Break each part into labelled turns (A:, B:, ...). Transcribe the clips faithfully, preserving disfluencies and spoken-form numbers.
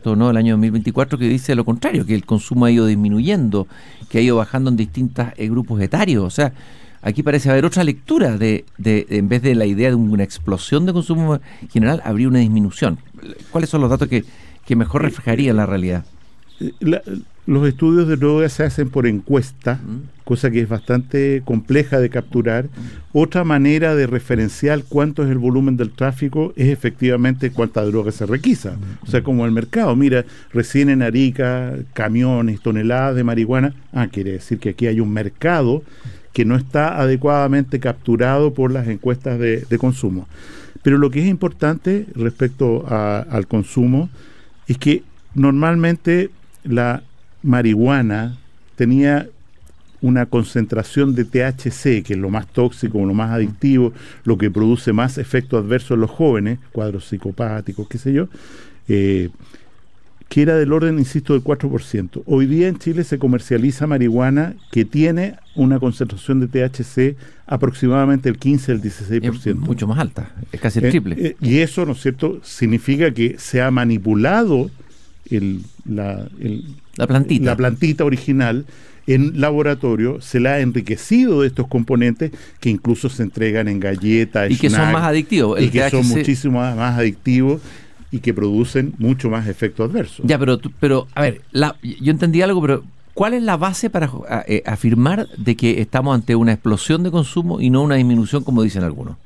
A: ¿cierto? ¿No? El año dos mil veinticuatro, que dice lo contrario, que el consumo ha ido disminuyendo, que ha ido bajando en distintos eh, grupos etarios. O sea, aquí parece haber otra lectura de, de, de, en vez de la idea de una explosión de consumo general, habría una disminución. ¿Cuáles son los datos que, que mejor reflejarían la realidad?
B: La, los estudios de drogas se hacen por encuesta, mm. cosa que es bastante compleja de capturar. Mm. Otra manera de referenciar cuánto es el volumen del tráfico es efectivamente cuánta droga se requisa. Mm. O sea, como el mercado. Mira, recién en Arica, camiones, toneladas de marihuana. Ah, quiere decir que aquí hay un mercado que no está adecuadamente capturado por las encuestas de, de consumo. Pero lo que es importante respecto a, al consumo es que normalmente la marihuana tenía una concentración de T H C, que es lo más tóxico, lo más adictivo, lo que produce más efecto adverso en los jóvenes, cuadros psicopáticos, qué sé yo, eh, que era del orden, insisto, del cuatro por ciento. Hoy día en Chile se comercializa marihuana que tiene una concentración de T H C aproximadamente el quince al dieciséis por ciento.
A: Es mucho más alta, es casi el triple.
B: Eh, eh, y eso, ¿no es cierto?, significa que se ha manipulado el, la, el,
A: la plantita.
B: la plantita original en laboratorio, se la ha enriquecido de estos componentes que incluso se entregan en galletas,
A: y que snack, son más adictivos.
B: El y que T H C son muchísimo más, más adictivos y que producen mucho más efectos adversos.
A: Ya, pero, pero a ver, la, yo entendí algo, pero ¿cuál es la base para a, eh, afirmar de que estamos ante una explosión de consumo y no una disminución, como dicen algunos?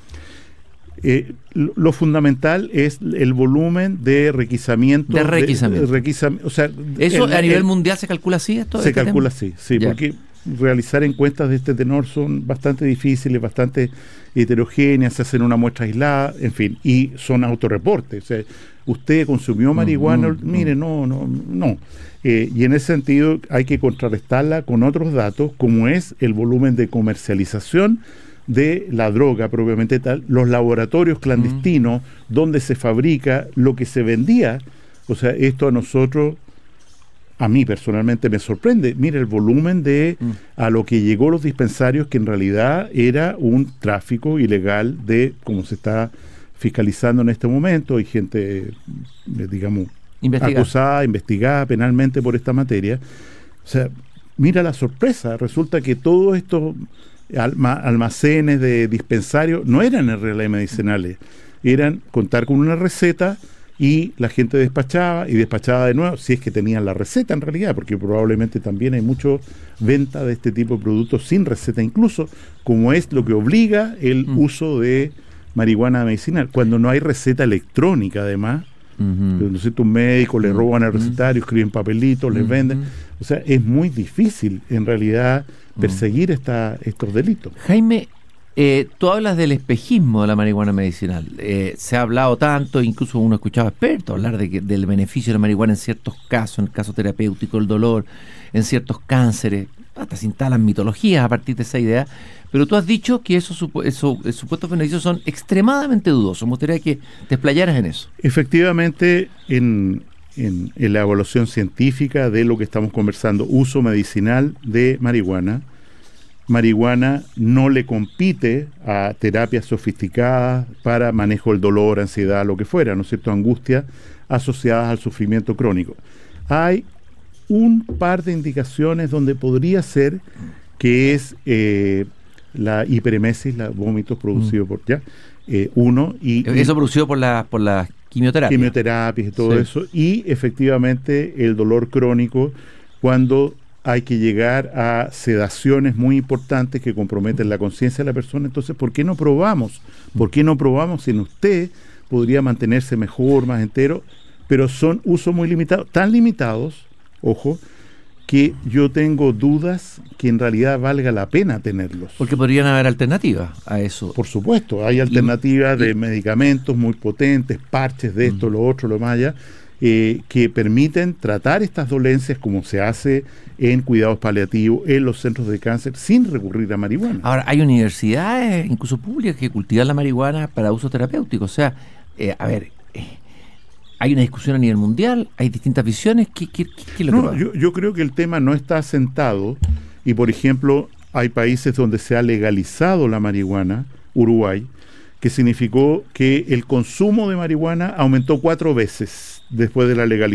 B: Eh, lo, lo fundamental es el volumen de requisamiento.
A: De requisamiento.
B: De, de requisam, o sea,
A: ¿Eso
B: el,
A: a nivel
B: el,
A: mundial se calcula así? Esto,
B: se
A: este
B: calcula
A: tema?
B: así, sí, ya. Porque realizar encuestas de este tenor son bastante difíciles, bastante heterogéneas, se hacen una muestra aislada, en fin, y son autorreportes. O sea, usted consumió marihuana, mm, mm, mire, no, no, no. Eh, y en ese sentido hay que contrarrestarla con otros datos, como es el volumen de comercialización de la droga propiamente tal, los laboratorios clandestinos, mm. donde se fabrica lo que se vendía. O sea, esto a nosotros, a mí personalmente me sorprende. Mira el volumen de mm. a lo que llegó los dispensarios, que en realidad era un tráfico ilegal de, como se está fiscalizando en este momento, hay gente, digamos, Investigar. acusada, investigada penalmente por esta materia. O sea, mira la sorpresa, resulta que todos estos alma, almacenes de dispensarios no eran R L medicinales, eran contar con una receta y la gente despachaba y despachaba de nuevo, si es que tenían la receta en realidad, porque probablemente también hay mucha venta de este tipo de productos sin receta, incluso como es lo que obliga el mm. uso de marihuana medicinal, cuando no hay receta electrónica además. Uh-huh. No sé, un médico le roban al recetario, escriben papelitos, les uh-huh. venden. O sea, es muy difícil en realidad perseguir uh-huh. esta, estos delitos.
A: Jaime, eh, tú hablas del espejismo de la marihuana medicinal. Eh, se ha hablado tanto, incluso uno ha escuchado expertos hablar de que, del beneficio de la marihuana en ciertos casos, en el caso terapéutico, el dolor, en ciertos cánceres. Hasta se instalan mitologías a partir de esa idea. Pero tú has dicho que esos, supu- esos, esos supuestos beneficios son extremadamente dudosos. Me gustaría que te explayaras en eso.
B: Efectivamente, en, en, en la evaluación científica de lo que estamos conversando, uso medicinal de marihuana, marihuana no le compite a terapias sofisticadas para manejo del dolor, ansiedad, lo que fuera, ¿no es cierto?, angustia asociadas al sufrimiento crónico. Hay un par de indicaciones donde podría ser que es eh, la hiperemesis, los vómitos producidos mm. por ya eh, uno y
A: eso y, producido por la por la quimioterapia
B: quimioterapias y todo sí. eso, y efectivamente el dolor crónico cuando hay que llegar a sedaciones muy importantes que comprometen la conciencia de la persona. Entonces, ¿por qué no probamos? ¿Por qué no probamos si en usted podría mantenerse mejor, más entero? Pero son usos muy limitados, tan limitados, ojo, que yo tengo dudas que en realidad valga la pena tenerlos.
A: Porque podrían haber alternativas a eso.
B: Por supuesto, hay alternativas y, de y, medicamentos muy potentes, parches de esto, mm. lo otro, lo más allá, eh, que permiten tratar estas dolencias como se hace en cuidados paliativos, en los centros de cáncer, sin recurrir a marihuana.
A: Ahora, hay universidades, incluso públicas, que cultivan la marihuana para uso terapéutico. O sea, eh, a ver... Eh, ¿hay una discusión a nivel mundial? ¿Hay distintas visiones? ¿Qué, qué, qué es lo
B: no,
A: que
B: yo, yo creo que el tema no está asentado y, por ejemplo, hay países donde se ha legalizado la marihuana, Uruguay, que significó que el consumo de marihuana aumentó cuatro veces después de la legalización.